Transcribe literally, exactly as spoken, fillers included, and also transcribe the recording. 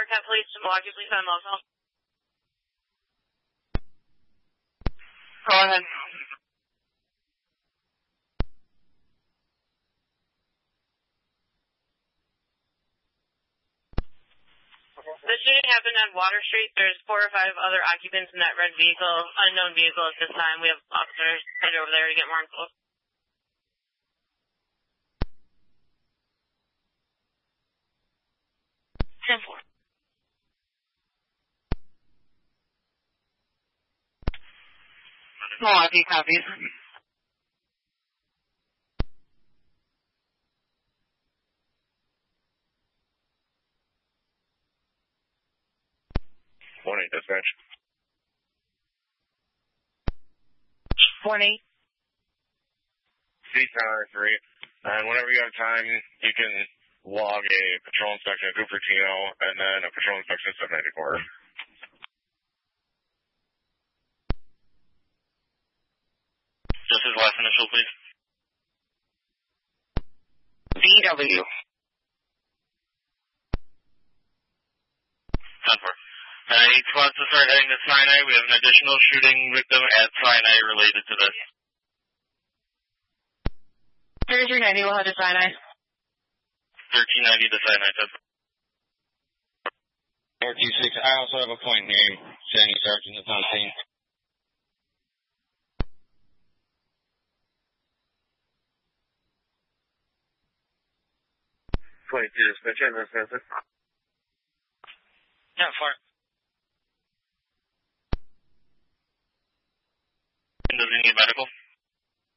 Marquette Police to Milwaukee, please send local. Go ahead. The shooting happened on Water Street. There's four or five other occupants in that red vehicle, unknown vehicle at this time. We have officers headed over there to get more info. ten four. Milwaukee copies. one eight, dispatch. one eight. C Tower three. And whenever you have time, you can log a patrol inspection at Cupertino and then a patrol inspection at seven ninety-four. Just his last initial, please. V W. ten four. Uh, eight spots to start heading to Sinai. We have an additional shooting victim at Sinai related to this. thirty-three ninety will head to Sinai. thirteen ninety to Sinai, ten four. R T six, I also have a point name. Sandy Sergeant is on scene. twenty-two, dispatch, and this message. ten four. Does he need medical?